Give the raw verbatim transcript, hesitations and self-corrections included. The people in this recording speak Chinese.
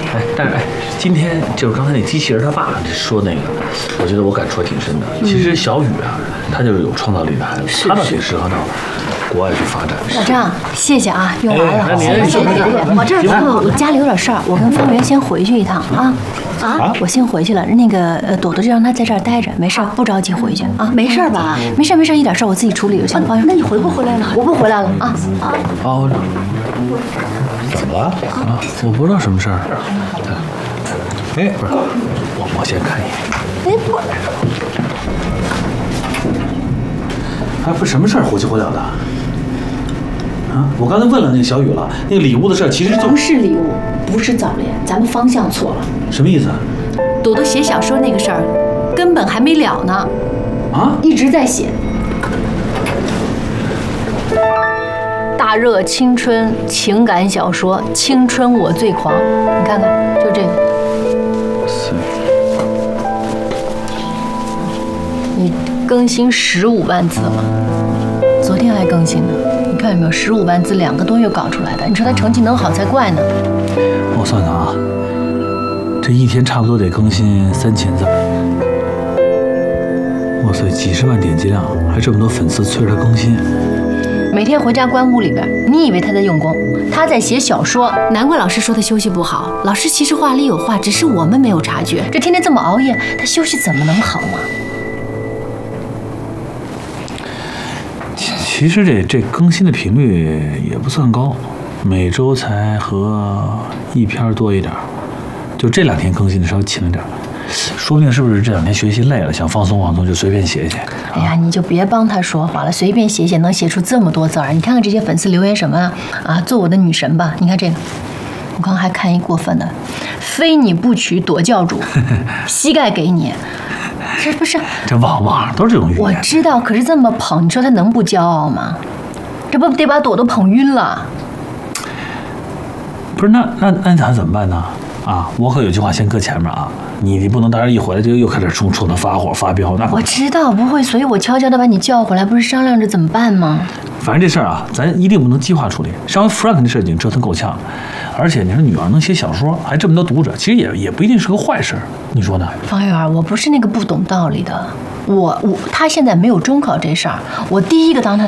哎，但是哎，今天就是刚才那机器人他爸说那个，我觉得我感触还挺深的。其实小雨啊，他就是有创造力的孩子，他倒挺适合到国外去发展。 老张，谢谢啊，用完了。 谢谢谢谢。 我这儿我家里有点事儿，我跟方圆先回去一趟啊。啊，我先回去了。那个呃，朵朵就让他在这儿待着，没事，不着急回去啊。 没事吧？ 没事没事，一点事儿我自己处理就行。方圆， 那你回不回来了？ 我不回来了啊啊。 哦，怎么了？啊，我不知道什么事儿。哎，不是，我我先看一眼。 哎不。 哎，不是什么事儿，火急火燎的。啊，我刚才问了那个小雨了，那个礼物的事儿其实就不是礼物，不是早恋，咱们方向错了。 什么意思啊？ 朵朵写小说那个事儿，根本还没了呢。 啊？ 一直在写。大热青春情感小说《青春我最狂》，你看看，就这个。 是。 你更新十五万字了，昨天还更新呢。你看有没有十五万字，两个多月搞出来的？你说他成绩能好才怪呢。 我算算啊，这一天差不多得更新三千字。哇塞，几十万点击量，还这么多粉丝催着他更新。 每天回家关屋里边，你以为他在用功？他在写小说。难怪老师说他休息不好。老师其实话里有话，只是我们没有察觉。这天天这么熬夜，他休息怎么能好呢？ 其实这这更新的频率也不算高，每周才和一篇多一点，就这两天更新的稍微勤了点，说不定是不是这两天学习累了，想放松放松就随便写写。 哎呀，你就别帮他说话了，随便写写能写出这么多字儿。你看看这些粉丝留言什么啊？啊，做我的女神吧！你看这个，我刚还看一过分的，非你不娶躲教主，膝盖给你。这不是这网网上都是这种语言。 我知道，可是这么捧，你说他能不骄傲吗？这不得把朵朵捧晕了？ 不是，那那那咱怎么办呢？啊，我可有句话先搁前面啊，你你不能当时一回来就又开始冲冲他发火发飙，那我知道不会，所以我悄悄的把你叫回来，不是商量着怎么办吗？ 反正这事儿啊，咱一定不能激化处理。上回 Frank 那事儿已经折腾够呛了，而且你说女儿能写小说，还这么多读者，其实也也不一定是个坏事，你说呢？ 方圆，我不是那个不懂道理的，我我他现在没有中考这事儿，我第一个当他